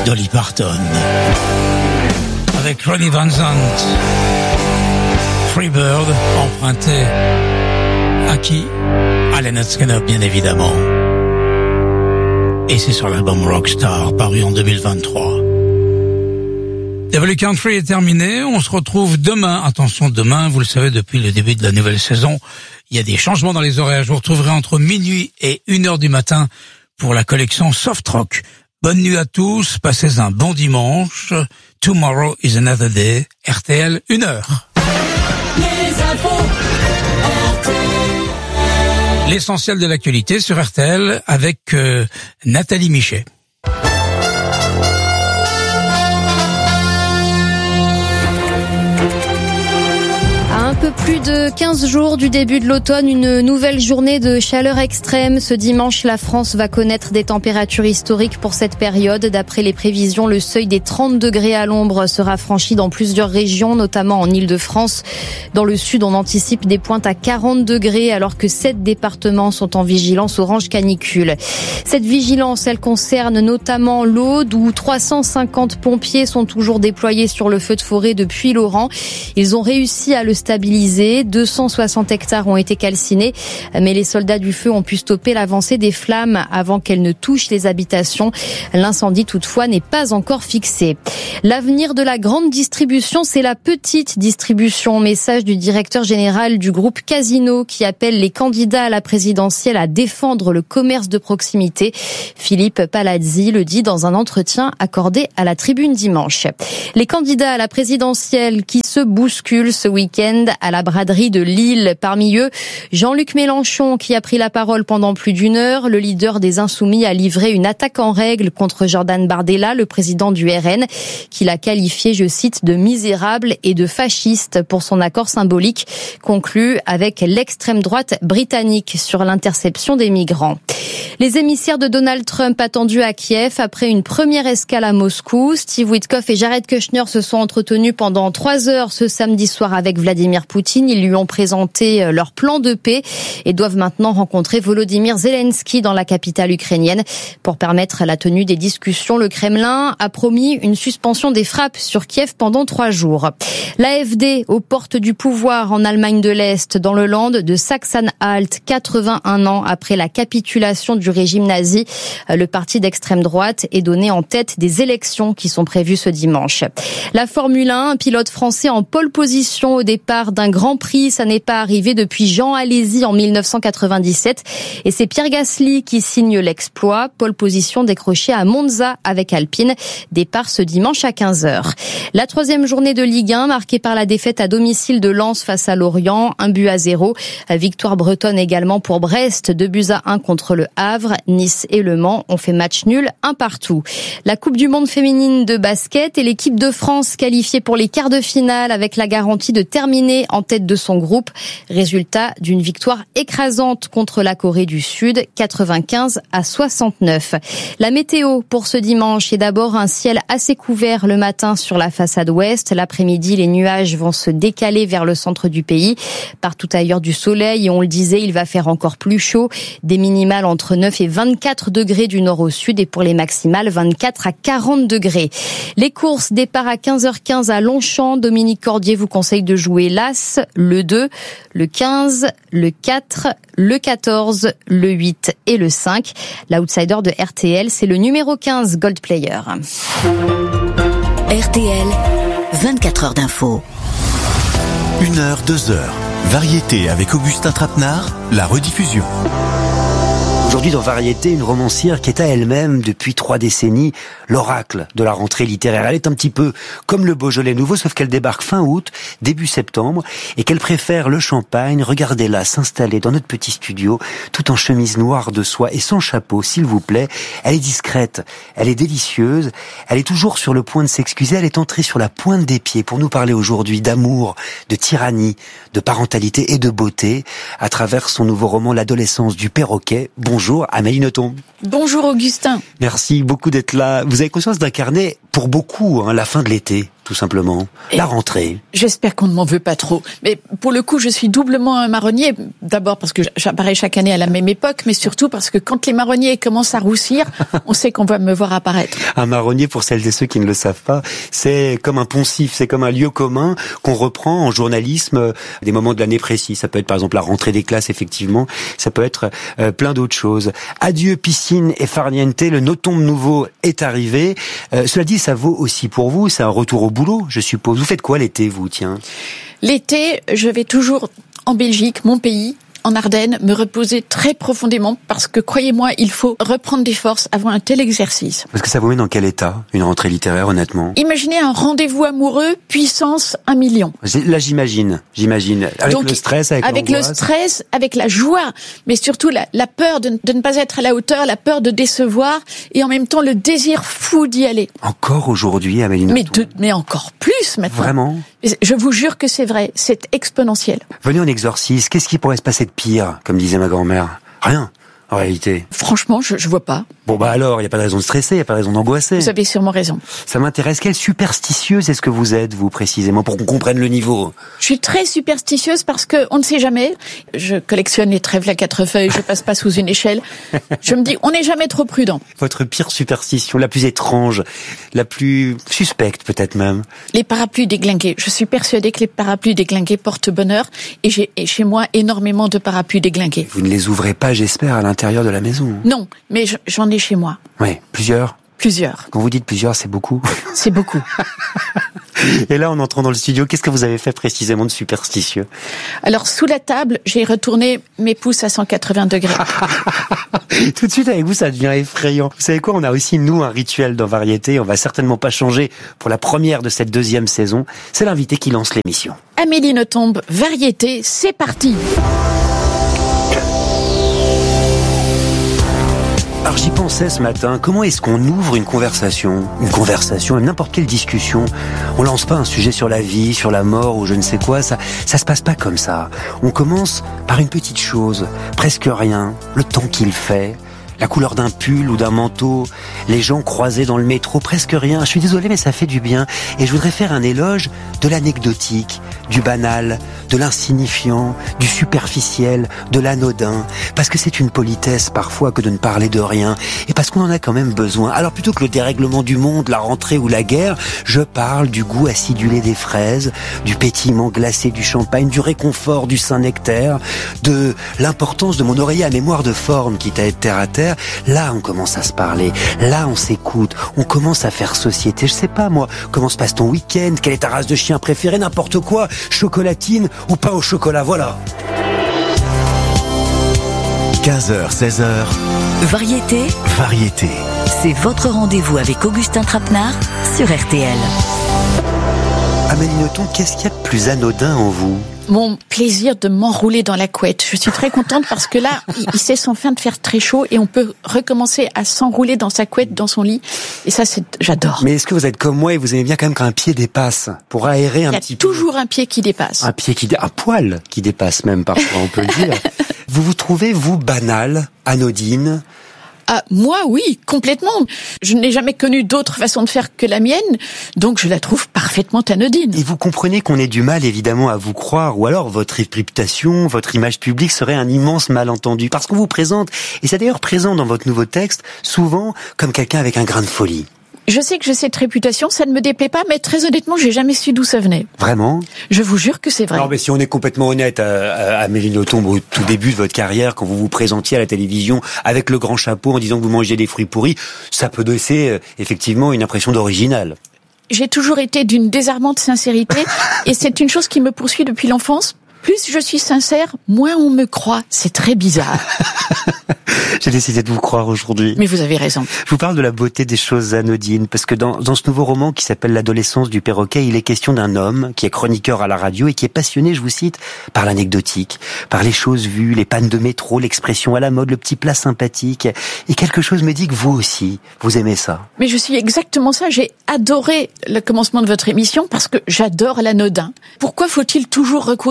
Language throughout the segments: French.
Dolly Parton, avec Ronnie Van Zant, Freebird, emprunté à qui? À Lynyrd Skynyrd, bien évidemment. Et c'est sur l'album Rockstar, paru en 2023. W Country est terminé, on se retrouve demain. Attention, demain, vous le savez, depuis le début de la nouvelle saison, il y a des changements dans les horaires. Je vous retrouverai entre minuit et 1h du matin pour la collection Soft Rock. Bonne nuit à tous, passez un bon dimanche. Tomorrow is another day. RTL, 1h. Les infos RTL. L'essentiel de l'actualité sur RTL avec Nathalie Michet. Un peu plus de 15 jours du début de l'automne, une nouvelle journée de chaleur extrême. Ce dimanche, la France va connaître des températures historiques pour cette période. D'après les prévisions, le seuil des 30 degrés à l'ombre sera franchi dans plusieurs régions, notamment en Île-de-France. Dans le sud, on anticipe des pointes à 40 degrés, alors que 7 départements sont en vigilance orange canicule. Cette vigilance, elle concerne notamment l'Aude, où 350 pompiers sont toujours déployés sur le feu de forêt depuis l'Oran. Ils ont réussi à le stabiliser. 260 hectares ont été calcinés, mais les soldats du feu ont pu stopper l'avancée des flammes avant qu'elles ne touchent les habitations. L'incendie, toutefois, n'est pas encore fixé. L'avenir de la grande distribution, c'est la petite distribution. Message du directeur général du groupe Casino qui appelle les candidats à la présidentielle à défendre le commerce de proximité. Philippe Palazzi le dit dans un entretien accordé à la Tribune dimanche. Les candidats à la présidentielle qui se bousculent ce week-end à la braderie de Lille. Parmi eux, Jean-Luc Mélenchon qui a pris la parole pendant plus d'une heure. Le leader des Insoumis a livré une attaque en règle contre Jordan Bardella, le président du RN, qu'il a qualifié, je cite, de misérable et de fasciste pour son accord symbolique conclu avec l'extrême droite britannique sur l'interception des migrants. Les émissaires de Donald Trump attendus à Kiev après une première escale à Moscou. Steve Witkoff et Jared Kushner se sont entretenus pendant 3 heures ce samedi soir avec Vladimir Poutine. Ils lui ont présenté leur plan de paix et doivent maintenant rencontrer Volodymyr Zelensky dans la capitale ukrainienne pour permettre la tenue des discussions. Le Kremlin a promis une suspension des frappes sur Kiev pendant 3 jours. L'AfD aux portes du pouvoir en Allemagne de l'Est, dans le land de Sachsen-Anhalt, 81 ans après la capitulation du régime nazi. Le parti d'extrême droite est donné en tête des élections qui sont prévues ce dimanche. La Formule 1, un pilote français en pole position au départ d'un Grand Prix. Ça n'est pas arrivé depuis Jean Alesi en 1997. Et c'est Pierre Gasly qui signe l'exploit. Pole position décrochée à Monza avec Alpine. Départ ce dimanche à 15h. La 3e journée de Ligue 1 marquée par la défaite à domicile de Lens face à Lorient. 1-0. Victoire bretonne également pour Brest. 2-1 contre le Havre. Nice et Le Mans ont fait match nul, 1-1. La Coupe du Monde féminine de basket et l'équipe de France qualifiée pour les quarts de finale avec la garantie de terminer en tête de son groupe. Résultat d'une victoire écrasante contre la Corée du Sud, 95-69. La météo pour ce dimanche est d'abord un ciel assez couvert le matin sur la façade ouest. L'après-midi, les nuages vont se décaler vers le centre du pays. Partout ailleurs du soleil et on le disait, il va faire encore plus chaud. Des minimales entre 9 et 24 degrés du nord au sud et pour les maximales 24 à 40 degrés. Les courses, départ à 15h15 à Longchamp. Dominique Cordier vous conseille de jouer l'As, le 2, le 15, le 4, le 14, le 8 et le 5. L'outsider de RTL, c'est le numéro 15, Gold Player. RTL, 24 heures d'info. 1h, 2h. Variété avec Augustin Trapenard, la rediffusion. Aujourd'hui dans Variété, une romancière qui est à elle-même depuis 3 décennies l'oracle de la rentrée littéraire. Elle est un petit peu comme le Beaujolais nouveau, sauf qu'elle débarque fin août, début septembre, et qu'elle préfère le champagne. Regardez-la s'installer dans notre petit studio, tout en chemise noire de soie et sans chapeau, s'il vous plaît. Elle est discrète, elle est délicieuse, elle est toujours sur le point de s'excuser, elle est entrée sur la pointe des pieds pour nous parler aujourd'hui d'amour, de tyrannie, de parentalité et de beauté, à travers son nouveau roman L'adolescence du perroquet. Bonjour Amélie Nothomb. Bonjour Augustin. Merci beaucoup d'être là. Vous avez conscience d'incarner pour beaucoup, la fin de l'été, tout simplement. La rentrée. J'espère qu'on ne m'en veut pas trop. Mais pour le coup, je suis doublement un marronnier. D'abord parce que j'apparais chaque année à la même époque, mais surtout parce que quand les marronniers commencent à roussir, on sait qu'on va me voir apparaître. Un marronnier, pour celles et ceux qui ne le savent pas, c'est comme un poncif, c'est comme un lieu commun qu'on reprend en journalisme des moments de l'année précis. Ça peut être par exemple la rentrée des classes, effectivement. Ça peut être plein d'autres choses. Adieu piscine et farniente, le Nothomb nouveau est arrivé. Cela dit, ça vaut aussi pour vous, c'est un retour au boulot, je suppose. Vous faites quoi l'été, vous, tiens? L'été, je vais toujours en Belgique, mon pays, en Ardennes, me reposer très profondément parce que, croyez-moi, il faut reprendre des forces avant un tel exercice. Parce que ça vous met dans quel état, une rentrée littéraire, honnêtement? Imaginez un rendez-vous amoureux, puissance 1 million. Là, j'imagine. Avec donc, le stress, avec le stress, avec la joie, mais surtout la peur de ne pas être à la hauteur, la peur de décevoir, et en même temps le désir fou d'y aller. Encore aujourd'hui, Amélie Nothomb. Mais encore plus maintenant. Vraiment? Je vous jure que c'est vrai, c'est exponentiel. Venez en exorcisme, qu'est-ce qui pourrait se passer de pire, comme disait ma grand-mère? Rien, en réalité. Franchement, je vois pas. Bon alors, il n'y a pas de raison de stresser, il n'y a pas de raison d'angoisser. Vous avez sûrement raison. Ça m'intéresse. Quelle superstitieuse est-ce que vous êtes, vous, précisément, pour qu'on comprenne le niveau? Je suis très superstitieuse parce que on ne sait jamais. Je collectionne les trèfles à 4 feuilles, je passe pas sous une échelle. Je me dis, on n'est jamais trop prudent. Votre pire superstition, la plus étrange, la plus suspecte peut-être même? Les parapluies déglingués. Je suis persuadée que les parapluies déglingués portent bonheur et j'ai chez moi énormément de parapluies déglingués. Vous ne les ouvrez pas, j'espère, à l'intérieur de la maison? Non, mais j'en ai chez moi. Oui, plusieurs? Plusieurs. Quand vous dites plusieurs, c'est beaucoup? C'est beaucoup. Et là, en entrant dans le studio, qu'est-ce que vous avez fait précisément de superstitieux? Alors, sous la table, j'ai retourné mes pouces à 180 degrés. Tout de suite, avec vous, ça devient effrayant. Vous savez quoi? On a aussi, nous, un rituel dans Variété. On va certainement pas changer pour la première de cette 2e saison. C'est l'invité qui lance l'émission. Amélie Nothomb, Variété, c'est parti. Alors j'y pensais ce matin, comment est-ce qu'on ouvre une conversation, n'importe quelle discussion? On lance pas un sujet sur la vie, sur la mort ou je ne sais quoi, ça se passe pas comme ça. On commence par une petite chose, presque rien, le temps qu'il fait, la couleur d'un pull ou d'un manteau, les gens croisés dans le métro, presque rien. Je suis désolé mais ça fait du bien et je voudrais faire un éloge de l'anecdotique, du banal, de l'insignifiant, du superficiel, de l'anodin, parce que c'est une politesse parfois que de ne parler de rien, et parce qu'on en a quand même besoin. Alors plutôt que le dérèglement du monde, la rentrée ou la guerre, je parle du goût acidulé des fraises, du pétillement glacé du champagne, du réconfort du Saint-Nectaire, de l'importance de mon oreiller à mémoire de forme, quitte à être terre à terre. Là, on commence à se parler, là, on s'écoute, on commence à faire société. Je sais pas, moi, comment se passe ton week-end, quelle est ta race de chien préférée, n'importe quoi, chocolatine ou pain au chocolat, voilà. 15h, 16h. Variété, c'est votre rendez-vous avec Augustin Trapenard sur RTL. Amélie Nothomb, qu'est-ce qu'il y a de plus anodin en vous? Mon plaisir de m'enrouler dans la couette. Je suis très contente parce que là, il s'est enfin de faire très chaud et on peut recommencer à s'enrouler dans sa couette, dans son lit. Et ça, j'adore. Mais est-ce que vous êtes comme moi et vous aimez bien quand même qu'un pied dépasse pour aérer un petit peu? Il y a toujours un pied qui dépasse. Un poil qui dépasse même parfois, on peut le dire. Vous vous trouvez, vous, banal, anodine? Ah, moi, oui, complètement. Je n'ai jamais connu d'autre façon de faire que la mienne, donc je la trouve parfaitement anodine. Et vous comprenez qu'on ait du mal, évidemment, à vous croire, ou alors votre réputation, votre image publique serait un immense malentendu, parce qu'on vous présente, et c'est d'ailleurs présent dans votre nouveau texte, souvent comme quelqu'un avec un grain de folie. Je sais que j'ai cette réputation, ça ne me déplaît pas, mais très honnêtement, j'ai jamais su d'où ça venait. Vraiment? Je vous jure que c'est vrai. Alors, mais si on est complètement honnête, Amélie Nothomb, au tout début de votre carrière, quand vous vous présentiez à la télévision avec le grand chapeau en disant que vous mangez des fruits pourris, ça peut donner effectivement une impression d'original. J'ai toujours été d'une désarmante sincérité, et c'est une chose qui me poursuit depuis l'enfance. Plus je suis sincère, moins on me croit. C'est très bizarre. J'ai décidé de vous croire aujourd'hui. Mais vous avez raison. Je vous parle de la beauté des choses anodines, parce que dans ce nouveau roman qui s'appelle L'adolescence du perroquet, il est question d'un homme qui est chroniqueur à la radio et qui est passionné, je vous cite, par l'anecdotique, par les choses vues, les pannes de métro, l'expression à la mode, le petit plat sympathique. Et quelque chose me dit que vous aussi, vous aimez ça. Mais je suis exactement ça. J'ai adoré le commencement de votre émission parce que j'adore l'anodin. Pourquoi faut-il toujours recourir outre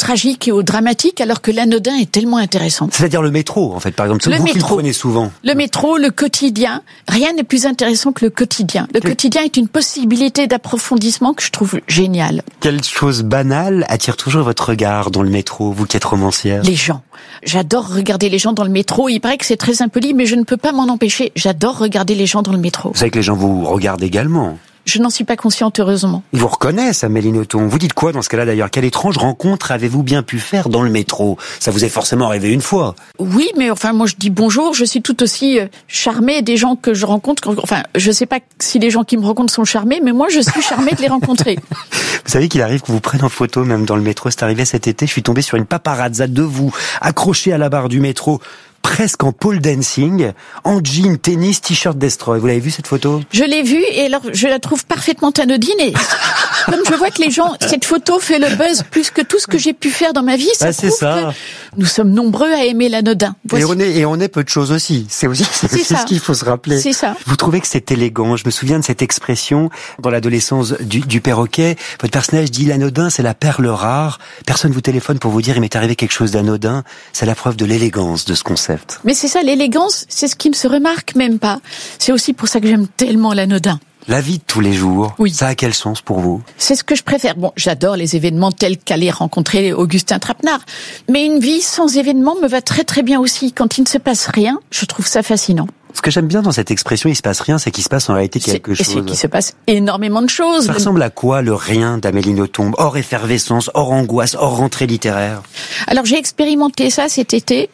tragique et au dramatique, alors que l'anodin est tellement intéressant. C'est-à-dire le métro, en fait, par exemple. Vous qui le prenez souvent. Le métro, le quotidien. Rien n'est plus intéressant que le quotidien. Le quotidien est une possibilité d'approfondissement que je trouve géniale. Quelle chose banale attire toujours votre regard dans le métro, vous qui êtes romancière? Les gens. J'adore regarder les gens dans le métro. Il paraît que c'est très impoli, mais je ne peux pas m'en empêcher. J'adore regarder les gens dans le métro. Vous savez que les gens vous regardent également. Je n'en suis pas consciente, heureusement. Ils vous reconnaissent, Amélie Nothomb. Vous dites quoi dans ce cas-là d'ailleurs? Quelle étrange rencontre avez-vous bien pu faire dans le métro? Ça vous est forcément arrivé une fois. Oui, mais enfin, moi je dis bonjour, je suis tout aussi charmée des gens que je rencontre. Enfin, je sais pas si les gens qui me rencontrent sont charmés, mais moi je suis charmée de les rencontrer. Vous savez qu'il arrive qu'on vous prenne en photo même dans le métro. C'est arrivé cet été, je suis tombé sur une paparazza de vous, accrochée à la barre du métro, presque en pole dancing, en jean, tennis, t-shirt Destroy. Vous l'avez vu cette photo? Je l'ai vue et alors je la trouve parfaitement anodine et comme je vois que les gens, cette photo fait le buzz plus que tout ce que j'ai pu faire dans ma vie, ça prouve que nous sommes nombreux à aimer l'anodin. Voici. Et on est peu de choses aussi. C'est aussi ce qu'il faut se rappeler. C'est ça. Vous trouvez que c'est élégant? Je me souviens de cette expression dans l'adolescence du perroquet. Votre personnage dit l'anodin, c'est la perle rare. Personne vous téléphone pour vous dire il m'est arrivé quelque chose d'anodin. C'est la preuve de l'élégance de ce concept. Mais c'est ça, l'élégance, c'est ce qui ne se remarque même pas. C'est aussi pour ça que j'aime tellement l'anodin. La vie de tous les jours, oui. Ça a quel sens pour vous? C'est ce que je préfère. Bon, j'adore les événements tels qu'aller rencontrer Augustin Trapenard. Mais une vie sans événements me va très très bien aussi. Quand il ne se passe rien, je trouve ça fascinant. Ce que j'aime bien dans cette expression, il se passe rien, c'est qu'il se passe en réalité quelque chose. C'est qu'il se passe énormément de choses. Ça ressemble à quoi le rien d'Amélie Nothomb? Hors effervescence, hors angoisse, hors rentrée littéraire. Alors j'ai expérimenté ça cet été.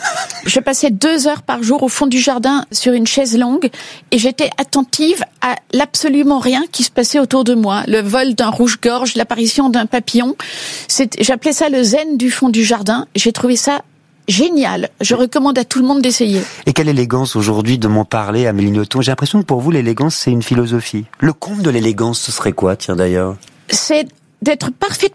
Je passais 2 heures par jour au fond du jardin sur une chaise longue et j'étais attentive à l'absolument rien qui se passait autour de moi. Le vol d'un rouge-gorge, l'apparition d'un papillon. J'appelais ça le zen du fond du jardin. J'ai trouvé ça génial. Je recommande à tout le monde d'essayer. Et quelle élégance aujourd'hui de m'en parler, Amélie Nothomb. J'ai l'impression que pour vous, l'élégance, c'est une philosophie. Le comble de l'élégance, ce serait quoi, tiens d'ailleurs? C'est d'être parfaitement